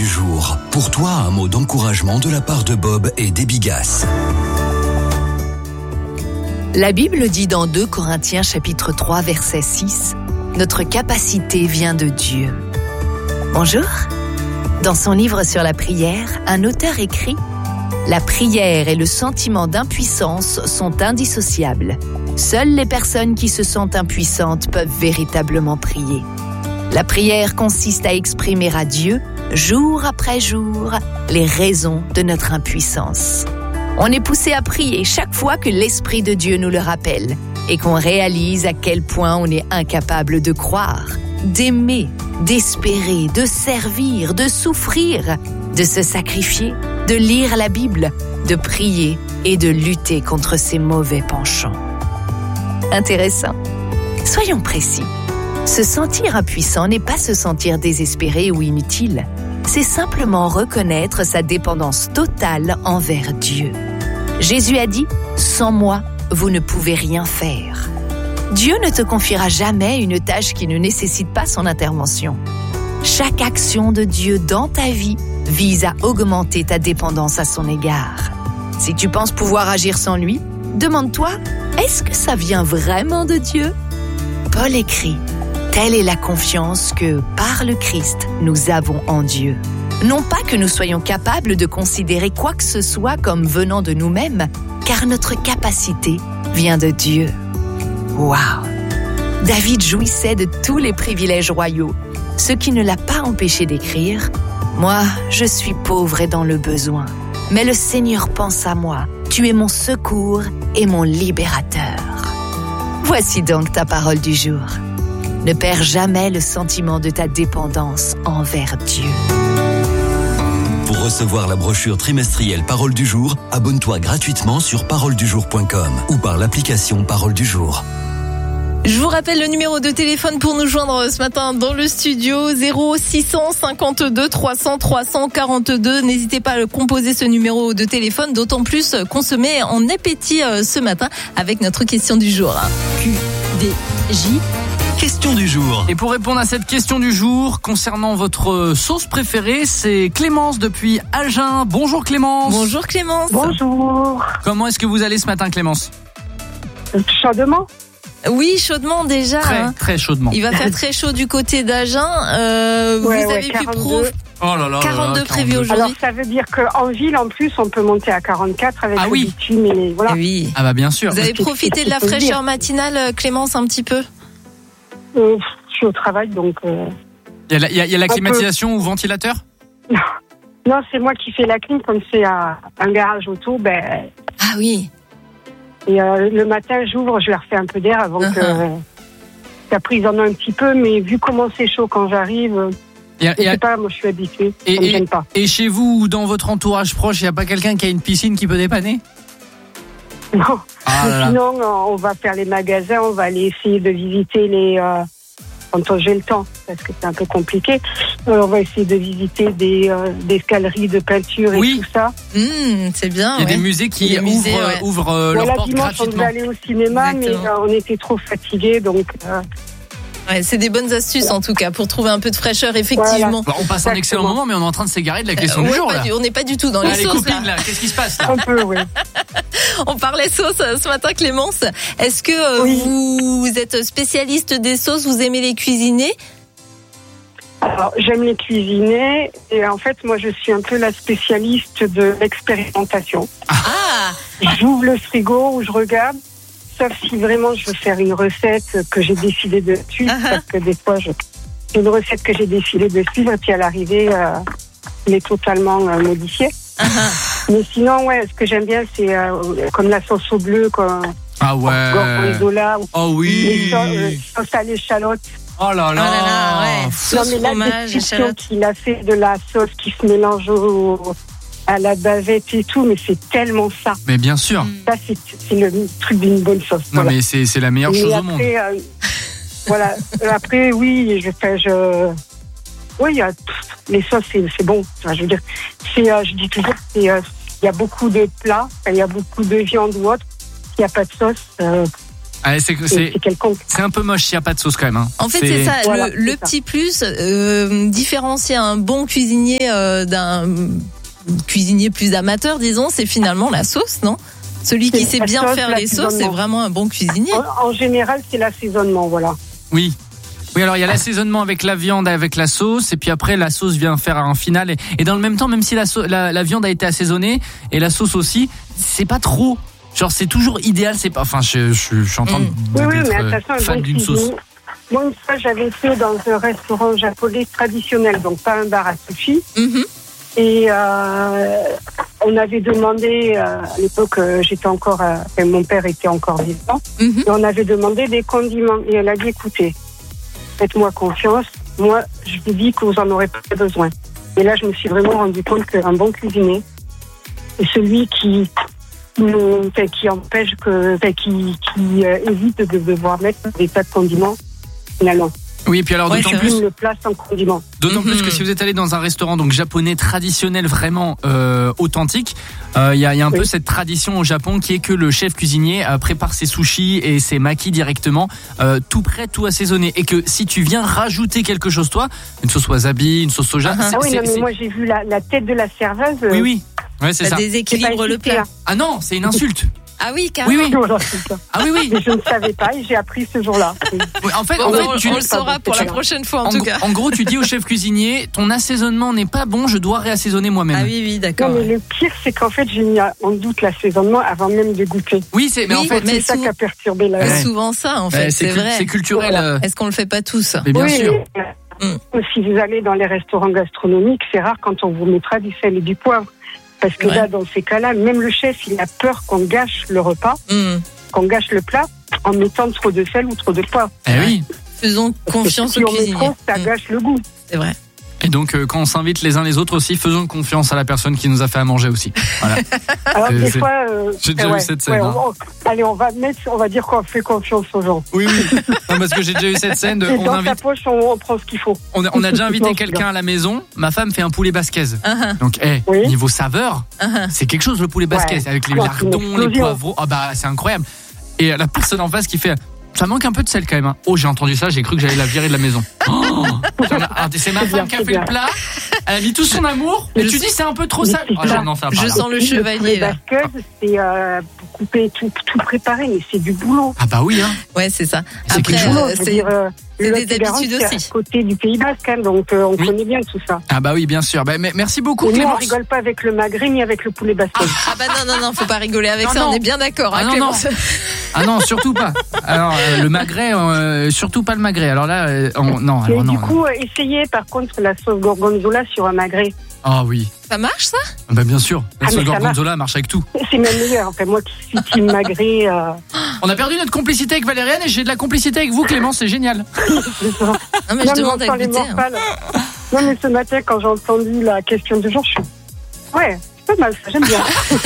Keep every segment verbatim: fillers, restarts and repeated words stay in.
du jour. Pour toi, un mot d'encouragement de la part de Bob et des Bigas. La Bible dit dans deux Corinthiens chapitre trois verset six, « Notre capacité vient de Dieu ». Bonjour. Dans son livre sur la prière, un auteur écrit « La prière et le sentiment d'impuissance sont indissociables. Seules les personnes qui se sentent impuissantes peuvent véritablement prier. La prière consiste à exprimer à Dieu, jour après jour, les raisons de notre impuissance. On est poussé à prier chaque fois que l'Esprit de Dieu nous le rappelle et qu'on réalise à quel point on est incapable de croire, d'aimer, d'espérer, de servir, de souffrir, de se sacrifier, de lire la Bible, de prier et de lutter contre ses mauvais penchants. Intéressant. Soyons précis. Se sentir impuissant n'est pas se sentir désespéré ou inutile. C'est simplement reconnaître sa dépendance totale envers Dieu. Jésus a dit « Sans moi, vous ne pouvez rien faire ». Dieu ne te confiera jamais une tâche qui ne nécessite pas son intervention. Chaque action de Dieu dans ta vie vise à augmenter ta dépendance à son égard. Si tu penses pouvoir agir sans lui, demande-toi « Est-ce que ça vient vraiment de Dieu ?» Paul écrit « Telle est la confiance que, par le Christ, nous avons en Dieu. » Non pas que nous soyons capables de considérer quoi que ce soit comme venant de nous-mêmes, car notre capacité vient de Dieu. Waouh! David jouissait de tous les privilèges royaux, ce qui ne l'a pas empêché d'écrire « Moi, je suis pauvre et dans le besoin, mais le Seigneur pense à moi. Tu es mon secours et mon libérateur. » Voici donc ta parole du jour. Ne perds jamais le sentiment de ta dépendance envers Dieu. Pour recevoir la brochure trimestrielle Parole du jour, abonne-toi gratuitement sur parole du jour point com ou par l'application Parole du jour. Je vous rappelle le numéro de téléphone pour nous joindre ce matin dans le studio, zéro six cent cinquante-deux trois cents trois cent quarante-deux. N'hésitez pas à le composer ce numéro de téléphone, d'autant plus qu'on se met en appétit ce matin avec notre question du jour. Q D J. Question du jour. Et pour répondre à cette question du jour concernant votre sauce préférée, c'est Clémence depuis Agen. Bonjour Clémence. Bonjour Clémence. Bonjour. Comment est-ce que vous allez ce matin Clémence? Chaudement. Oui, chaudement déjà. Très, hein. très chaudement. Il va faire très chaud du côté d'Agen. Euh, ouais, vous ouais, avez quarante-deux. pu prouver Oh là là, quarante-deux là là, prévus aujourd'hui. Alors ça veut dire qu'en ville, en plus, on peut monter à quarante-quatre avec ah le oui. bitume et voilà. Ah oui. Ah bah bien sûr. Vous avez profité de la fraîcheur matinale, Clémence, un petit peu? Euh, je suis au travail, donc... Euh... Il y a la, il y a, il y a la climatisation ou ventilateur? Non, non c'est moi qui fais la clim, comme c'est à un garage auto, ben... Ah oui. Et euh, le matin, j'ouvre, je leur fais un peu d'air avant uh-huh. que... Qu'après, ils en ont un petit peu, mais vu comment c'est chaud quand j'arrive... Et, je et, sais pas, moi je suis habituée, et, ça me gêne pas. Et chez vous ou dans votre entourage proche, il n'y a pas quelqu'un qui a une piscine qui peut dépanner? Non, ah là là. Sinon on va faire les magasins, on va aller essayer de visiter les... Euh, quand j'ai le temps, parce que c'est un peu compliqué, euh, on va essayer de visiter des, euh, des galeries de peinture et oui. tout ça. Mmh, c'est bien. Il y a ouais. des musées qui des ouvrent, musées, ouais. ouvrent euh, voilà, leurs portes dimanche, gratuitement. On devait aller au cinéma, Exactement. mais euh, on était trop fatigués, donc... Euh, Ouais, c'est des bonnes astuces en tout cas pour trouver un peu de fraîcheur, effectivement. Voilà. On passe Exactement. un excellent moment, mais on est en train de s'égarer de la question euh, du ouais, jour. Là. Du, on n'est pas du tout dans les, les sauces. copines, là. là. Qu'est-ce qui se passe là? Un peu, oui. On parlait sauce ce matin, Clémence. Est-ce que euh, oui. vous, vous êtes spécialiste des sauces? Vous aimez les cuisiner? Alors, j'aime les cuisiner et en fait, moi, je suis un peu la spécialiste de l'expérimentation. Ah. J'ouvre le frigo où je regarde. Sauf si vraiment je veux faire une recette que j'ai décidé de suivre, uh-huh. parce que des fois, je... c'est une recette que j'ai décidé de suivre, et puis à l'arrivée, euh, elle est totalement euh, modifiée. Uh-huh. Mais sinon, ouais, ce que j'aime bien, c'est euh, comme la sauce au bleu, comme ah ouais. gorgonzola, ou oh oui. les sauces, euh, sauce à l'échalote. Oh là là, oh là, là ouais. Sauce non, mais fromage, l'échalote qu'il a fait de la sauce qui se mélange au... à la bavette et tout, mais c'est tellement ça. Mais bien sûr. Ça, c'est, c'est le truc d'une bonne sauce. Non, voilà. mais c'est, c'est la meilleure mais chose après, au monde. Euh, voilà. Après, oui, je fais, je... Oui, il y a les sauces, c'est, c'est bon. Enfin, je veux dire, c'est, euh, je dis toujours, c'est, euh, il y a beaucoup de plats, il y a beaucoup de viande ou autre. S'il n'y a pas de sauce, euh, Ah, c'est, c'est, c'est, c'est quelconque. C'est un peu moche s'il n'y a pas de sauce quand même. Hein. En fait, c'est, c'est ça. Voilà, le le c'est ça. petit plus, euh, différencier un bon cuisinier euh, d'un cuisinier plus amateur, disons, c'est finalement la sauce, non ? Celui qui C'est sait la bien sauce, faire les sauces, c'est l'assaisonnement. vraiment un bon cuisinier. En, en général, c'est l'assaisonnement, voilà. Oui. Oui, alors il y a l'assaisonnement avec la viande, avec la sauce, et puis après la sauce vient faire un final. Et, et dans le même temps, même si la, sau- la, la viande a été assaisonnée et la sauce aussi, c'est pas trop. Genre c'est toujours idéal. C'est pas. Enfin, je, je, je suis en train de, Mm. Oui, oui, d'être mais euh, attention, un fan bon d'une sauce. cuisinier. Moi, une fois, j'avais fait dans un restaurant japonais traditionnel, donc pas un bar à sushi. Mhm. Et euh, on avait demandé, euh, à l'époque, euh, j'étais encore, euh, enfin, mon père était encore vivant, Mhm. et on avait demandé des condiments. Et elle a dit, écoutez, faites-moi confiance, moi, je vous dis que vous en aurez pas besoin. Et là, je me suis vraiment rendu compte qu'un bon cuisinier est celui qui, nous- enfin, qui empêche que, enfin, qui, qui euh, évite de devoir mettre des tas de condiments, finalement. Oui, et puis alors Ouais, d'autant c'est plus. Une le place en condiments. D'autant Mhm. plus que si vous êtes allé dans un restaurant donc japonais traditionnel vraiment euh, authentique, il euh, y, a, y a un Oui. peu cette tradition au Japon qui est que le chef cuisinier euh, prépare ses sushis et ses makis directement, euh, tout prêt, tout assaisonné, et que si tu viens rajouter quelque chose toi, une sauce wasabi, une sauce soja, Ah c'est, Ah oui, c'est- non, mais c'est- moi, j'ai vu la, la tête de la serveuse. euh, oui oui, ouais c'est Ça ça. déséquilibre c'est pas le hésité, plat. hein. Ah non, c'est une insulte. Ah oui, Oui carrément. oui, Voilà, c'est ça. ah oui oui. Mais je ne savais pas et j'ai appris ce jour-là. Oui, en fait, Bon, en bah, fait, on, tu, on le saura pour la c'est pas prochaine fois, en, en, tout gros- cas. en gros, tu dis au chef cuisinier, ton assaisonnement n'est pas bon, je dois réassaisonner moi-même. Ah oui, oui, d'accord. Non, mais le pire, c'est qu'en fait, j'ai mis en doute l'assaisonnement avant même de goûter. Oui, c'est, mais Oui, en fait, mais C'est ça sou- qui a perturbé la. C'est Ouais. souvent ça, en euh, fait, c'est, c'est cul- vrai. c'est culturel. Voilà. euh, Est-ce qu'on le fait pas tous ? mais bien oui, sûr. mais, euh, si vous allez dans les restaurants gastronomiques, c'est rare quand on vous mettra du sel et du poivre. Parce que Ouais. là, dans ces cas-là, même le chef, il a peur qu'on gâche le repas, Hum. qu'on gâche le plat en mettant trop de sel ou trop de poivre. Eh oui. Faisons Parce que confiance si aux on met cuisiniers. trop, ça Hum, gâche le goût. C'est vrai. Et donc, euh, quand on s'invite les uns les autres aussi, faisons confiance à la personne qui nous a fait à manger aussi. Voilà. Alors, Euh, des c'est- fois. euh, J'ai déjà ouais, vu cette scène, ouais, hein. on- on- allez, on va mettre, on va dire qu'on fait confiance aux gens. Oui, oui. Non, parce que j'ai déjà eu cette scène. De, Et on, dans invite, ta poche, on, on prend ce qu'il faut. on, a, on a déjà invité Non, quelqu'un à la maison. Ma femme fait un poulet basquez. Ah, ah, Donc, eh, Oui. niveau saveur, ah, ah. c'est quelque chose le poulet basquez. Ouais. Avec les Non, c'est une lardons, les explosion. poivrons. Ah bah, c'est incroyable. Et la personne en face qui fait... Ça manque un peu de sel quand même. Hein. Oh, j'ai entendu ça, j'ai cru que j'allais la virer de la maison. Oh, j'en ai- ah, c'est ma C'est femme bien, qui a c'est fait le bien. plat. Elle a mis tout son amour. Et Je tu sais- dis c'est un peu trop sale. Mais Oh, c'est genre, ça. non, ça va Je pas. sens le chevalier, poulet là. basquez, c'est euh, pour couper tout, tout préparé, mais c'est du boulot. Ah bah oui, hein. Ouais, c'est ça. C'est Après, quelque Du boulot, euh, je veux c'est dire, euh, c'est le des Lot-et-Garonne, habitudes c'est aussi. à côté du Pays Basque, hein, donc euh, on Oui. connaît bien tout ça. Ah bah oui, bien sûr. Bah, mais- merci beaucoup, Et nous, on Clémence. rigole pas avec le magret ni avec le poulet basquez. Ah bah non, non, non, faut pas rigoler avec Non, ça, non. on est bien d'accord, Ah hein, non, Clémence. Ah non, surtout pas. Alors euh, le magret, euh, surtout pas le magret. Alors là, euh, on- non, Mais alors non. du coup, euh, essayez par contre la sauce gorgonzola sur un magret. Ah oui, Ça marche, ça ? bah bien sûr. La Ah, sauce mais ça gorgonzola marche avec tout. C'est même meilleur. Enfin, moi qui suis team magret, euh, On a perdu notre complicité avec Valériane et j'ai de la complicité avec vous, Clémence. C'est génial. je sais pas. Non, mais Non, je mais demande on à les goûter. hein. morphales. Non, mais ce matin, quand j'ai entendu la question du jour, je suis. Ouais, c'est pas mal, ça, j'aime bien.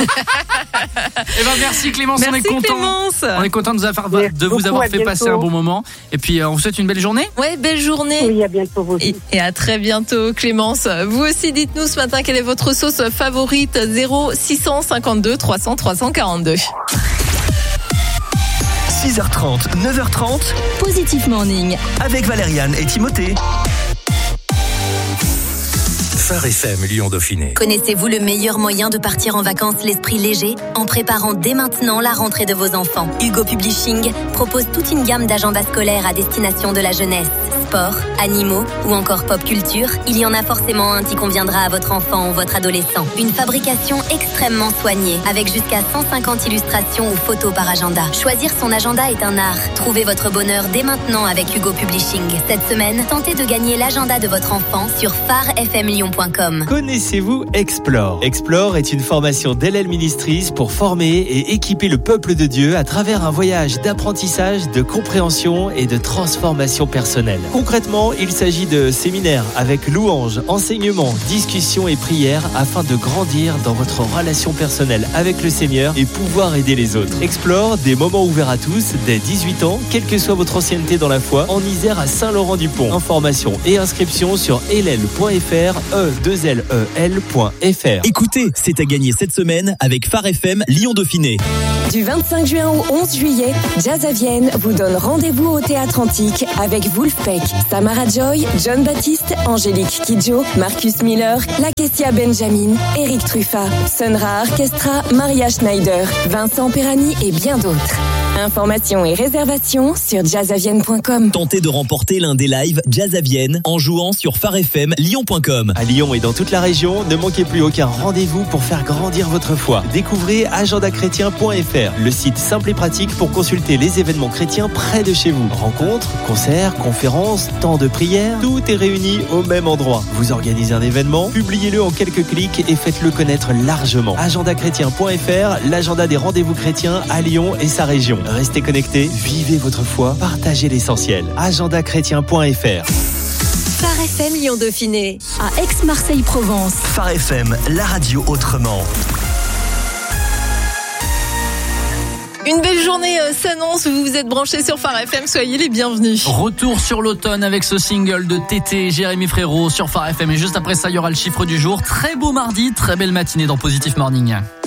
Eh ben merci Clémence, on Merci est content. Clémence. On est content de vous avoir, Merci de vous beaucoup, avoir à fait passer bientôt. un bon moment. Et puis euh, on vous souhaite une belle journée. Ouais, belle journée. Oui, à bientôt, vous aussi. Et, et à très bientôt, Clémence. Vous aussi, dites-nous ce matin quelle est votre sauce favorite. zéro six cent cinquante-deux trois cents trois cent quarante-deux. six heures trente, neuf heures trente, Positif Morning. avec Valériane et Timothée. Phare F M Lyon Dauphiné. Connaissez-vous le meilleur moyen de partir en vacances l'esprit léger en préparant dès maintenant la rentrée de vos enfants? Hugo Publishing propose toute une gamme d'agendas scolaires à destination de la jeunesse. Sport, animaux ou encore pop culture, il y en a forcément un qui conviendra à votre enfant ou votre adolescent. Une fabrication extrêmement soignée, avec jusqu'à cent cinquante illustrations ou photos par agenda. Choisir son agenda est un art. Trouvez votre bonheur dès maintenant avec Hugo Publishing. Cette semaine, tentez de gagner l'agenda de votre enfant sur phare f m lyon point com. Connaissez-vous Explore? Explore est une formation d'L L Ministries pour former et équiper le peuple de Dieu à travers un voyage d'apprentissage, de compréhension et de transformation personnelle. Concrètement, il s'agit de séminaires avec louanges, enseignements, discussions et prières afin de grandir dans votre relation personnelle avec le Seigneur et pouvoir aider les autres. Explore, des moments ouverts à tous dès dix-huit ans, quelle que soit votre ancienneté dans la foi, en Isère à Saint-Laurent-du-Pont. Informations et inscriptions sur elel point f r, e deux l e l point f r. Écoutez, c'est à gagner cette semaine avec Phare F M Lyon-Dauphiné. Du vingt-cinq juin au onze juillet, Jazz à Vienne vous donne rendez-vous au Théâtre Antique avec Wolfpack, Samara Joy, John Baptiste, Angélique Kidjo, Marcus Miller, Lakecia Benjamin, Eric Truffat, Sunra Orchestra, Maria Schneider, Vincent Perani et bien d'autres. Informations et réservations sur jazz à vienne point com. Tentez de remporter l'un des lives Jazz à Vienne en jouant sur phare f m lyon point com. À Lyon et dans toute la région, ne manquez plus aucun rendez-vous pour faire grandir votre foi. Découvrez agenda chrétien point f r, le site simple et pratique pour consulter les événements chrétiens près de chez vous. Rencontres, concerts, conférences, temps de prière, tout est réuni au même endroit. Vous organisez un événement, publiez-le en quelques clics et faites-le connaître largement. agenda chrétien point f r, l'agenda des rendez-vous chrétiens à Lyon et sa région. Restez connectés, vivez votre foi, partagez l'essentiel. agenda chrétien point f r. Phare F M Lyon-Dauphiné, à Aix-Marseille-Provence. Phare F M, la radio autrement. Une belle journée euh, s'annonce, vous vous êtes branchés sur Phare F M, soyez les bienvenus. Retour sur l'automne avec ce single de Tété et Jérémy Frérot sur Phare F M. Et juste après ça, il y aura le chiffre du jour. Très beau mardi, très belle matinée dans Positive Morning.